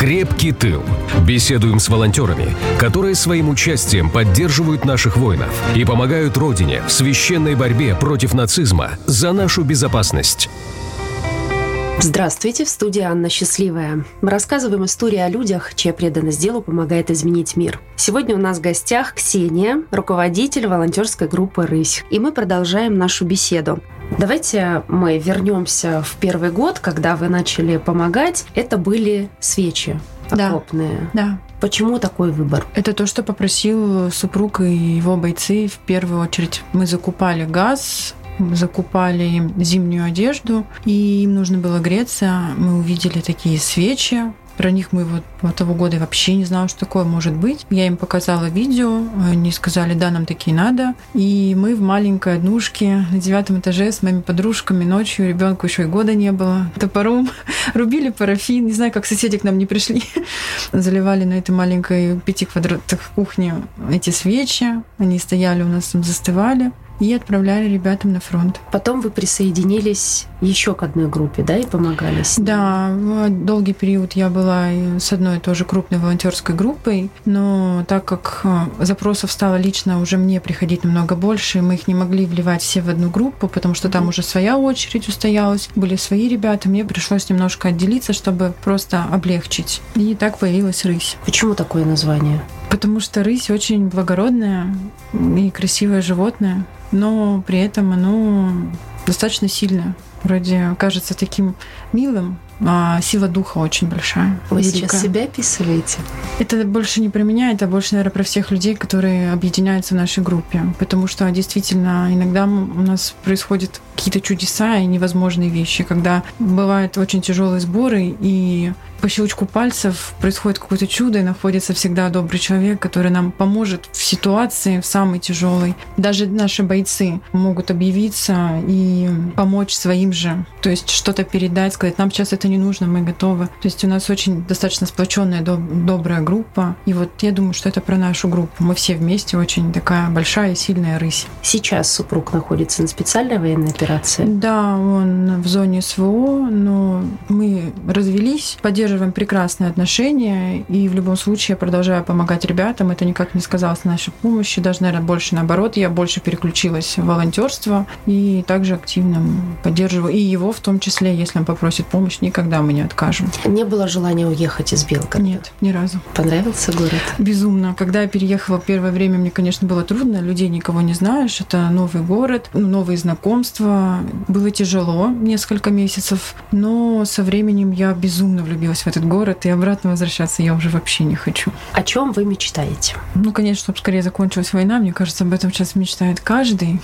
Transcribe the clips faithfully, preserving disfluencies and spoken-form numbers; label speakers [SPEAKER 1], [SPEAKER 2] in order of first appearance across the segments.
[SPEAKER 1] «Крепкий тыл». Беседуем с волонтерами, которые своим участием поддерживают наших воинов и помогают Родине в священной борьбе против нацизма за нашу безопасность.
[SPEAKER 2] Здравствуйте, в студии Анна Счастливая. Мы рассказываем истории о людях, чья преданность делу помогает изменить мир. Сегодня у нас в гостях Ксения, руководитель волонтерской группы «Рысь». И мы продолжаем нашу беседу. Давайте мы вернемся в первый год, когда вы начали помогать. Это были свечи окопные.
[SPEAKER 3] Да, да.
[SPEAKER 2] Почему такой выбор?
[SPEAKER 3] Это то, что попросил супруг и его бойцы. В первую очередь мы закупали газ, закупали им зимнюю одежду, и им нужно было греться. Мы увидели такие свечи. Про них мы вот, вот того года вообще не знала, что такое может быть. Я им показала видео, они сказали, да, нам такие надо. И мы в маленькой однушке на девятом этаже с моими подружками ночью, ребенку еще и года не было, топором рубили парафин. Не знаю, как соседи к нам не пришли. Заливали на этой маленькой пятиквадратной кухне эти свечи. Они стояли у нас там, застывали. И отправляли ребятам на фронт.
[SPEAKER 2] Потом вы присоединились еще к одной группе, да, и помогали с ней?
[SPEAKER 3] Да, долгий период я была с одной тоже крупной волонтерской группой, но так как запросов стало лично уже мне приходить намного больше, мы их не могли вливать все в одну группу, потому что там уже своя очередь устоялась, были свои ребята, мне пришлось немножко отделиться, чтобы просто облегчить. И так появилась «Рысь».
[SPEAKER 2] Почему такое название?
[SPEAKER 3] Потому что рысь очень благородное и красивое животное, но при этом оно достаточно сильное. Вроде кажется таким милым, а сила духа очень большая.
[SPEAKER 2] Вы
[SPEAKER 3] великая.
[SPEAKER 2] Сейчас себя описываете?
[SPEAKER 3] Это больше не про меня, это больше, наверное, про всех людей, которые объединяются в нашей группе. Потому что действительно иногда у нас происходят какие-то чудеса и невозможные вещи, когда бывают очень тяжелые сборы, и по щелчку пальцев происходит какое-то чудо, и находится всегда добрый человек, который нам поможет в ситуации, в самой тяжелой. Даже наши бойцы могут объявиться и помочь своим же. То есть что-то передать, сказать, нам сейчас это не нужно, мы готовы. То есть у нас очень достаточно сплоченная, доб- добрая группа. И вот я думаю, что это про нашу группу. Мы все вместе очень такая большая, сильная рысь.
[SPEAKER 2] Сейчас супруг находится на специальной военной операции?
[SPEAKER 3] Да, он в зоне СВО, но мы развелись, поддерживаем прекрасные отношения, и в любом случае я продолжаю помогать ребятам. Это никак не сказалось на нашей помощи, даже, наверное, больше наоборот. Я больше переключилась в волонтерство и также активно поддерживаю и его в том числе, если он попросит помощь, никогда мы не откажем.
[SPEAKER 2] Не было желания уехать из Белгорода?
[SPEAKER 3] Нет, ни разу.
[SPEAKER 2] Понравился город?
[SPEAKER 3] Безумно. Когда я переехала первое время, мне, конечно, было трудно. Людей никого не знаешь. Это новый город, новые знакомства. Было тяжело несколько месяцев, но со временем я безумно влюбилась в этот город, и обратно возвращаться я уже вообще не хочу.
[SPEAKER 2] О чем вы мечтаете?
[SPEAKER 3] Ну, конечно, чтобы скорее закончилась война. Мне кажется, об этом сейчас мечтает каждый.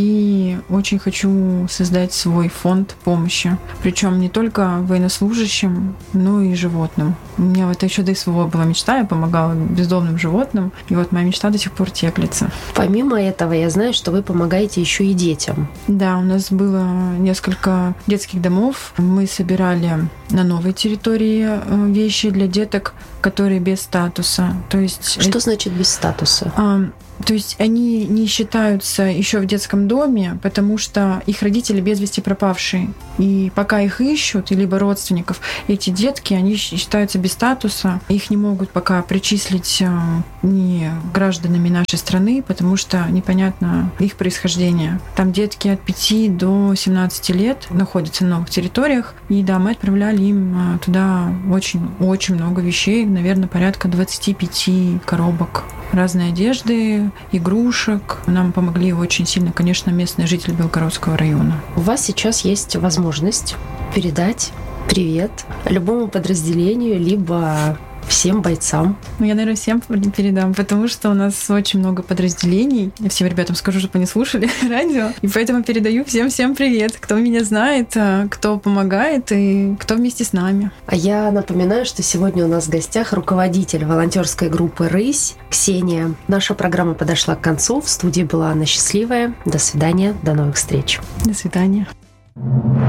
[SPEAKER 3] И очень хочу создать свой фонд помощи. Причем не только военнослужащим, но и животным. У меня вот еще до СВО была мечта, я помогала бездомным животным. И вот моя мечта до сих пор теплится. Помимо
[SPEAKER 2] этого, я знаю, что вы помогаете еще и детям.
[SPEAKER 3] Да, у нас было несколько детских домов. Мы собирали на новой территории вещи для деток, которые без статуса. То есть
[SPEAKER 2] что значит без статуса?
[SPEAKER 3] А, То есть они не считаются еще в детском доме, потому что их родители без вести пропавшие. И пока их ищут, либо родственников, эти детки, они считаются без статуса. Их не могут пока причислить не гражданами нашей страны, потому что непонятно их происхождение. Там детки от пяти до семнадцати лет находятся на новых территориях. И да, мы отправляли им туда очень-очень много вещей, наверное, порядка двадцати пяти коробок разной одежды, игрушек. Нам помогли очень сильно, конечно, местные жители Белгородского района.
[SPEAKER 2] У вас сейчас есть возможность передать привет любому подразделению, либо всем бойцам.
[SPEAKER 3] Ну, я, наверное, всем передам, потому что у нас очень много подразделений. Я всем ребятам скажу, чтобы они слушали радио. И поэтому передаю всем-всем привет, кто меня знает, кто помогает и кто вместе с нами.
[SPEAKER 2] А я напоминаю, что сегодня у нас в гостях руководитель волонтерской группы «Рысь» Ксения. Наша программа подошла к концу. В студии была Анна Счастливая. До свидания, до новых встреч.
[SPEAKER 3] До свидания.